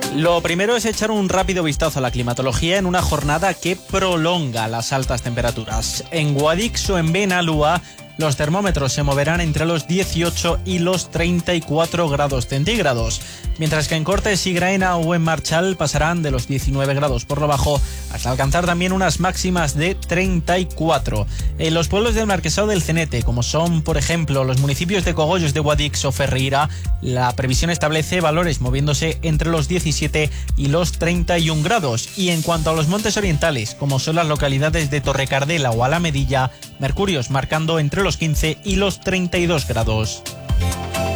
Lo primero es echar un rápido vistazo a la climatología en una jornada que prolonga las altas temperaturas. En Guadix o en Benalúa, los termómetros se moverán entre los 18 y los 34 grados centígrados, mientras que en Cortes y Graena o en Marchal pasarán de los 19 grados por lo bajo hasta alcanzar también unas máximas de 34. En los pueblos del Marquesado del Cenete, como son, por ejemplo, los municipios de Cogollos de Guadix o Ferreira, la previsión establece valores moviéndose entre los 17 y los 31 grados. Y en cuanto a los montes orientales, como son las localidades de Torrecardela o Alamedilla, mercurios marcando entre los 15 y los 32 grados.